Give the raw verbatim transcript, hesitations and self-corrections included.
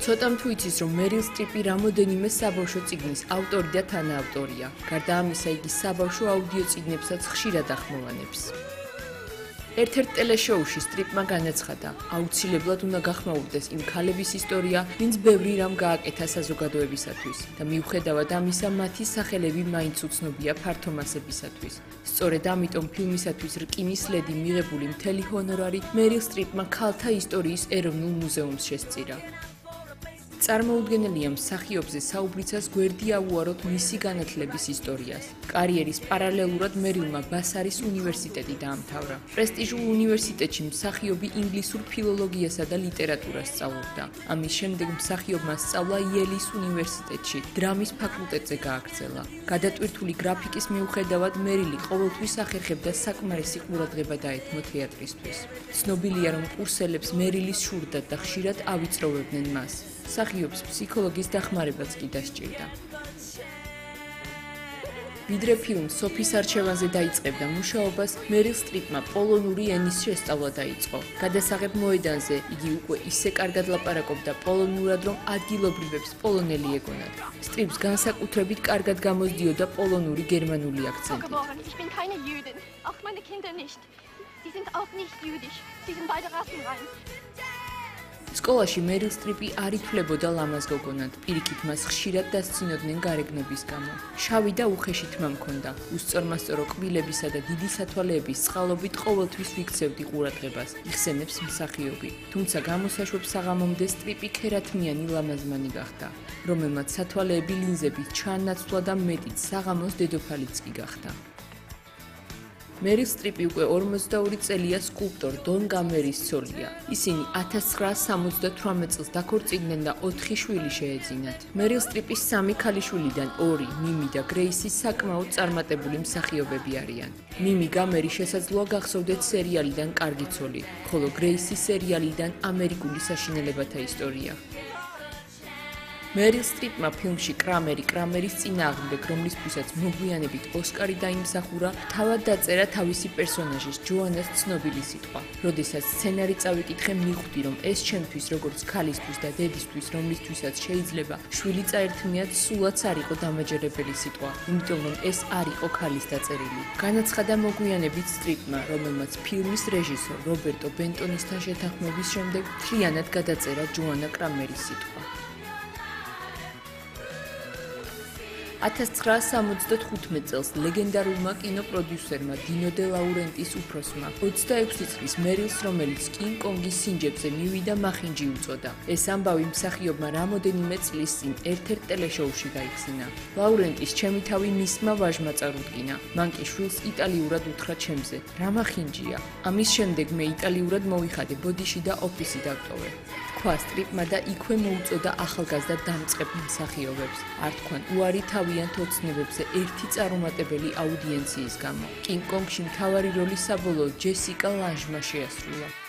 ცოტამ თუ იცის, რომ მერილ სტრიპი რამოდენიმე საბავშვო წიგნის ავტორი და თანაავტორია. გარდა ამისა, იგი საბავშვო აუდიო წიგნებსაც ხშირად ახმოვანებს. ერთ-ერთ ტელეშოუში სტრიპმა განაცხადა, აუცილებლად უნდა გახმაურდეს იმ ქალების ისტორია, ვინც ბევრი რამ გააკეთა საზოგადოებისათვის და მიუხედავად ამისა, მათი სახელები მაინც უცნობია ფართო მასებისათვის. სწორედ ამიტომ ფილმისათვის რკინის ლედი მიღებული მთელი ჰონორარი მერილ სტრიპმა ქალთა ისტორიის ეროვნულ მუზეუმს შესწირა. წარმოუდგენელია მსახიობზე საუბრისას გვერდი აუაროთ მისი განათლების ისტორიას. კარიერის პარალელურად მერილმა ბასარის უნივერსიტეტი დაამთავრა. პრესტიჟულ უნივერსიტეტში მსახიობი ინგლისურ ფილოლოგიასა და ლიტერატურას სწავლობდა. ამის შემდეგ მსახიობმა სწავლა იელის უნივერსიტეტში, დრამის ფაკულტეტზე გააგრძელა. გადატვირთული გრაფიკის მიუხედავად, მერილი ყოველთვის ახერხებდა საკმარისი ყურადღება დაეთმო თეატრისთვის. ცნობილია, რომ კურსელებს მერილის შურდათ და ხშირად ავიწროვებდნენ მას. მსახიობს ფსიქოლოგის დახმარებაც კი დასჭირდა. ვიდრე ფილმ სოფის არჩევანზე დაიწყებდა მუშაობას, მერილ სტრიპმა პოლონური ენის შესწავლა დაიწყო. გადასაღებ მოედანზე იგი უკვე ისე კარგად ლაპარაკობდა პოლონურად, რომ ადგილობრივებს პოლონელი ეგონათ. სტრიპს განსაკუთრებით კარგად გამოსდიოდა პოლონური გერმანული აქცენტი. სკოლაში მერილ სტრიპი არ ითვლებოდა ლამაზ გოგონად, პირიქით მას ხშირად დასცინოდნენ გარეგნობის გამო. შავი და უხეში თმა მქონდა, უსწორმასწორო კბილებისა და დიდი სათვალეების წყალობით ყოველთვის ვიქცევდი ყურადღებას, იხსენებს მსახიობი. თუმცა გამოსაშვებ საღამომდე სტრიპი ქერათმიანი ლამაზმანი გახდა, რომელმაც სათვალეები ლინზებით ჩაანაცვლა და მეტიც საღამოს დედოფალიც კი გახდა. მერილ სტრიპი უკვე ორმოცდაორი წელია სკულპტორ დონ გამერის ცოლია. ისინი ათას ცხრაასი სამოცდათვრამეტ წელს დაქორწინდნენ და ოთხი შვილი შეეძინათ. მერილ სტრიპის სამი ქალიშვილიდან ორი, მიმი და გრეისი საკმაოდ წარმატებული მსახიობები არიან. მიმი გამერი შესაძლოა გახსოვდეთ სერიალიდან კარგი ცოლი, ხოლო გრეისი სერიალიდან ამერიკული საშინელებათა ისტორია. მერილ სტრიპმა ფილმში კრამერი კრამერის წინააღმდეგ, რომლისთვისაც მოგვიანებით ოსკარი დაიმსახურა, თავად დაწერა თავისი პერსონაჟის ჯოანას ცნობილი სიტყვა. როდესაც სცენარი წავიკითხე, მიხვდი, რომ ეს ჩემთვის როგორც ქალისთვის და დედისთვის, რომლისთვისაც შეიძლება შვილი წაერთმიათ, სულაც არ იყო დამაჯერებელი სიტყვა, იმიტომ რომ ეს არ იყო ქალის დაწერილი. განაცხადა მოგვიანებით სტრიპმა, რომელმაც ფილმის რეჟისორ რობერტო ბენტონისთან შეთანხმების შემდეგ მთლიანად გადაწერა ჯოანა კრამერის სიტყვა. ათას ცხრაასი სამოცდათხუთმეტ წელს ლეგენდარულმა კინოპროდიუსერმა დინო დე ლაურენტის უფროსმა ოცდაექვსი წლის მერილს, რომელიც კინგ კონგის სინჯებზე მივიდა, მახინჯი უწოდა. ეს ამბავი მსახიობმა რამოდენიმე წლის წინ ერთ-ერთ ტელეშოუში გაიხსნა. ლაურენტის ჩემი თავი მისმა ვაჟმა წარუდგინა. მან კი შვილს იტალიურად უთხრა ჩემზე. რა მახინჯია? ამის შემდეგ მე იტალიურად მოვიხადე ბოდიში და ოფისი დავტოვე. თქვა სტრიპმა და იქვე მოუწოდა ახალგაზრდა დამწყებ მსახიობებს. არ თქვან უარი თავიანთ ოცნებებზე ერთი წარუმატებელი აუდიენციის გამო. კინგ კონგში მთავარი როლი საბოლოოდ ჯესიკა ლანჟმა შეასრულა.